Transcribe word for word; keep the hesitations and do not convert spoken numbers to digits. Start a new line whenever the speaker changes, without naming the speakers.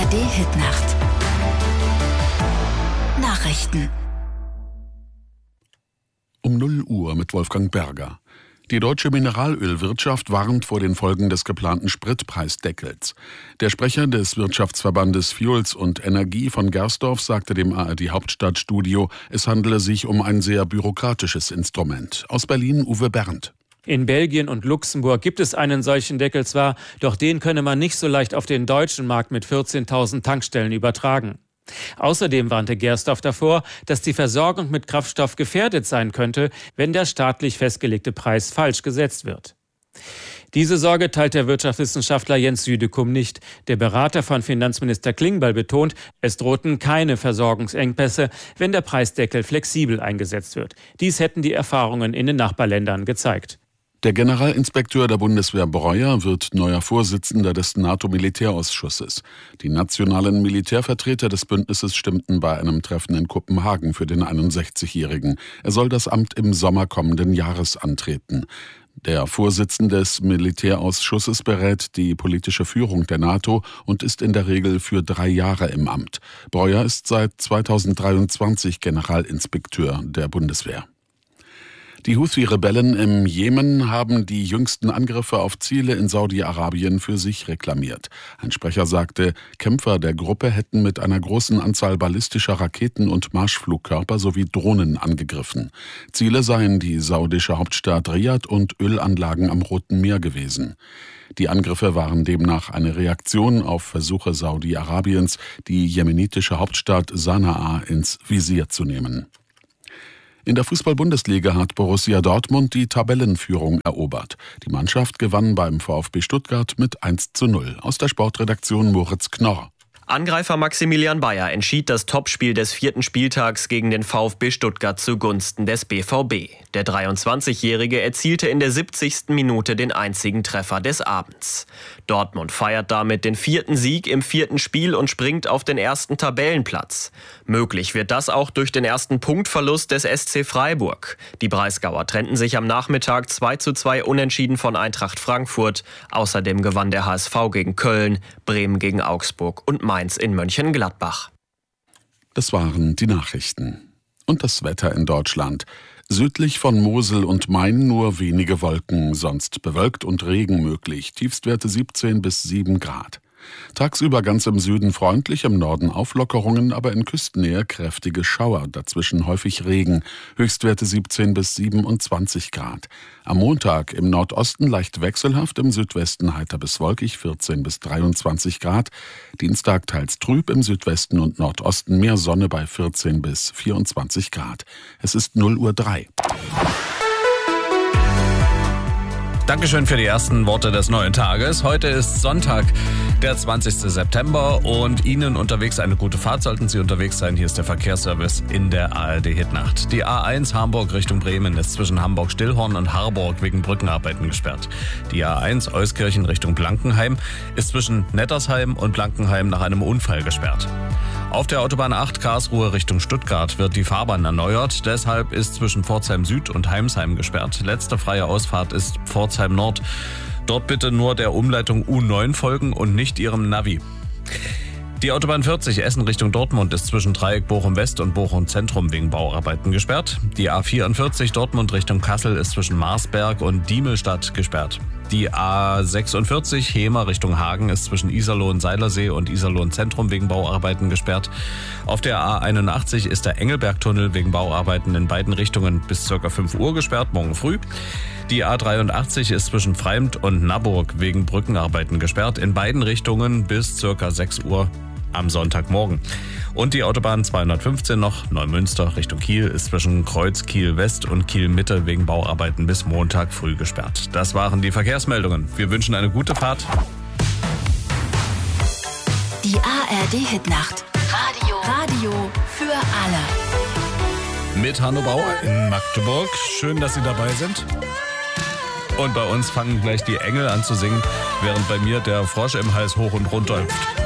R D-Hitnacht. Nachrichten.
Um null Uhr mit Wolfgang Berger. Die deutsche Mineralölwirtschaft warnt vor den Folgen des geplanten Spritpreisdeckels. Der Sprecher des Wirtschaftsverbandes Fuels und Energie von Gersdorf sagte dem A R D-Hauptstadtstudio, es handele sich um ein sehr bürokratisches Instrument. Aus Berlin Uwe Berndt.
In Belgien und Luxemburg gibt es einen solchen Deckel zwar, doch den könne man nicht so leicht auf den deutschen Markt mit vierzehntausend Tankstellen übertragen. Außerdem warnte Gersdorf davor, dass die Versorgung mit Kraftstoff gefährdet sein könnte, wenn der staatlich festgelegte Preis falsch gesetzt wird. Diese Sorge teilt der Wirtschaftswissenschaftler Jens Südekum nicht. Der Berater von Finanzminister Klingbeil betont, es drohten keine Versorgungsengpässe, wenn der Preisdeckel flexibel eingesetzt wird. Dies hätten die Erfahrungen in den Nachbarländern gezeigt.
Der Generalinspekteur der Bundeswehr Breuer wird neuer Vorsitzender des NATO-Militärausschusses. Die nationalen Militärvertreter des Bündnisses stimmten bei einem Treffen in Kopenhagen für den einundsechzigjährigen. Er soll das Amt im Sommer kommenden Jahres antreten. Der Vorsitzende des Militärausschusses berät die politische Führung der NATO und ist in der Regel für drei Jahre im Amt. Breuer ist seit zweitausenddreiundzwanzig Generalinspekteur der Bundeswehr. Die Houthi-Rebellen im Jemen haben die jüngsten Angriffe auf Ziele in Saudi-Arabien für sich reklamiert. Ein Sprecher sagte, Kämpfer der Gruppe hätten mit einer großen Anzahl ballistischer Raketen und Marschflugkörper sowie Drohnen angegriffen. Ziele seien die saudische Hauptstadt Riad und Ölanlagen am Roten Meer gewesen. Die Angriffe waren demnach eine Reaktion auf Versuche Saudi-Arabiens, die jemenitische Hauptstadt Sanaa ins Visier zu nehmen. In der Fußball-Bundesliga hat Borussia Dortmund die Tabellenführung erobert. Die Mannschaft gewann beim VfB Stuttgart mit eins zu null. Aus der Sportredaktion Moritz Knorr.
Angreifer Maximilian Bayer entschied das Topspiel des vierten Spieltags gegen den VfB Stuttgart zugunsten des B V B. Der dreiundzwanzigjährige erzielte in der siebzigsten Minute den einzigen Treffer des Abends. Dortmund feiert damit den vierten Sieg im vierten Spiel und springt auf den ersten Tabellenplatz. Möglich wird das auch durch den ersten Punktverlust des S C Freiburg. Die Breisgauer trennten sich am Nachmittag zwei zu zwei unentschieden von Eintracht Frankfurt. Außerdem gewann der H S V gegen Köln, Bremen gegen Augsburg und Mainz in Mönchengladbach.
Das waren die Nachrichten. Und das Wetter in Deutschland. Südlich von Mosel und Main nur wenige Wolken, sonst bewölkt und Regen möglich. Tiefstwerte siebzehn bis sieben Grad. Tagsüber ganz im Süden freundlich, im Norden Auflockerungen, aber in Küstennähe kräftige Schauer, dazwischen häufig Regen, Höchstwerte siebzehn bis siebenundzwanzig Grad. Am Montag im Nordosten leicht wechselhaft, im Südwesten heiter bis wolkig, vierzehn bis dreiundzwanzig Grad. Dienstag teils trüb, im Südwesten und Nordosten mehr Sonne bei vierzehn bis vierundzwanzig Grad. Es ist null Uhr drei.
Dankeschön für die ersten Worte des neuen Tages. Heute ist Sonntag, der zwanzigsten September und Ihnen unterwegs eine gute Fahrt, sollten Sie unterwegs sein. Hier ist der Verkehrsservice in der A R D-Hitnacht. Die A eins Hamburg Richtung Bremen ist zwischen Hamburg-Stillhorn und Harburg wegen Brückenarbeiten gesperrt. Die A eins Euskirchen Richtung Blankenheim ist zwischen Nettersheim und Blankenheim nach einem Unfall gesperrt. Auf der Autobahn acht Karlsruhe Richtung Stuttgart wird die Fahrbahn erneuert. Deshalb ist zwischen Pforzheim Süd und Heimsheim gesperrt. Letzte freie Ausfahrt ist Pforzheim Nord. Dort bitte nur der Umleitung U neun folgen und nicht Ihrem Navi. Die Autobahn vierzig Essen Richtung Dortmund ist zwischen Dreieck Bochum West und Bochum Zentrum wegen Bauarbeiten gesperrt. Die A vierundvierzig Dortmund Richtung Kassel ist zwischen Marsberg und Diemelstadt gesperrt. Die A sechsundvierzig Hemer Richtung Hagen ist zwischen Iserlohn Seilersee und Iserlohn Zentrum wegen Bauarbeiten gesperrt. Auf der A einundachtzig ist der Engelbergtunnel wegen Bauarbeiten in beiden Richtungen bis ca. fünf Uhr gesperrt, morgen früh. Die A dreiundachtzig ist zwischen Freimt und Naburg wegen Brückenarbeiten gesperrt, in beiden Richtungen bis ca. sechs Uhr am Sonntagmorgen. Und die Autobahn zweihundertfünfzehn noch, Neumünster Richtung Kiel, ist zwischen Kreuz Kiel West und Kiel Mitte wegen Bauarbeiten bis Montag früh gesperrt. Das waren die Verkehrsmeldungen. Wir wünschen eine gute Fahrt.
Die A R D-Hitnacht. Radio. Radio für alle.
Mit Hanno Bauer in Magdeburg. Schön, dass Sie dabei sind. Und bei uns fangen gleich die Engel an zu singen, während bei mir der Frosch im Hals hoch und runter hüpft.